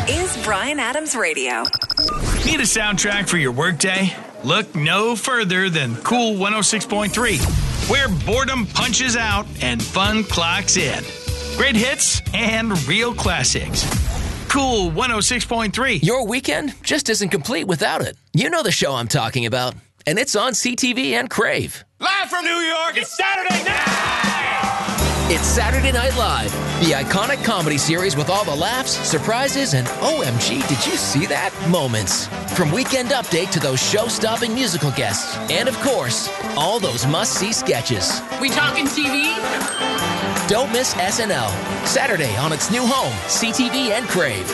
is Bryan Adams Radio. Need a soundtrack for your workday? Look no further than Cool 106.3, where boredom punches out and fun clocks in. Great hits and real classics. Cool 106.3. Your weekend just isn't complete without it. You know the show I'm talking about, and it's on CTV and Crave. Live from New York, it's Saturday night! It's Saturday Night Live, the iconic comedy series with all the laughs, surprises, and OMG, did you see that? Moments. From Weekend Update to those show-stopping musical guests. And of course, all those must-see sketches. We talking TV? Don't miss SNL. Saturday on its new home, CTV and Crave.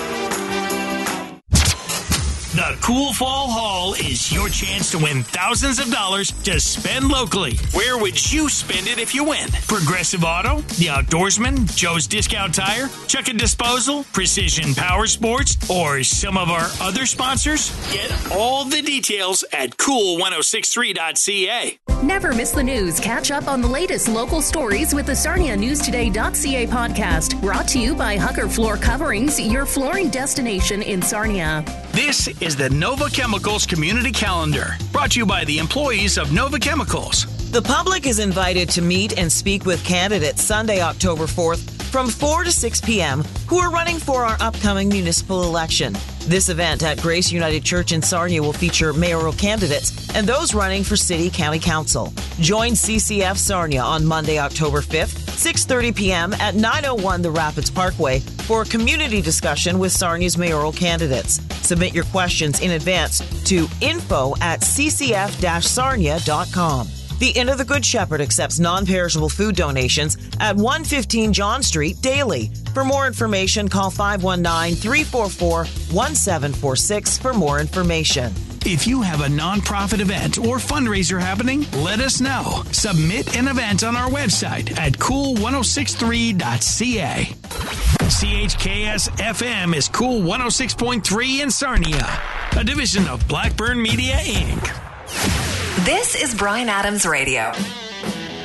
The Cool Fall Haul is your chance to win thousands of dollars to spend locally. Where would you spend it if you win? Progressive Auto, The Outdoorsman, Joe's Discount Tire, Chuck and Disposal, Precision Power Sports, or some of our other sponsors? Get all the details at cool1063.ca. Never miss the news. Catch up on the latest local stories with the SarniaNewsToday.ca podcast. Brought to you by Hucker Floor Coverings, your flooring destination in Sarnia. This is the Nova Chemicals Community Calendar, brought to you by the employees of Nova Chemicals. The public is invited to meet and speak with candidates Sunday, October 4th from 4 to 6 p.m. who are running for our upcoming municipal election. This event at Grace United Church in Sarnia will feature mayoral candidates and those running for City County Council. Join CCF Sarnia on Monday, October 5th, 6:30 p.m. at 901 The Rapids Parkway for a community discussion with Sarnia's mayoral candidates. Submit your questions in advance to info@ccf-sarnia.com. The Inn of the Good Shepherd accepts non-perishable food donations at 115 John Street daily. For more information, call 519-344-1746 for more information. If you have a nonprofit event or fundraiser happening, let us know. Submit an event on our website at cool1063.ca. CHKS-FM is Cool 106.3 in Sarnia, a division of Blackburn Media, Inc. This is Bryan Adams Radio.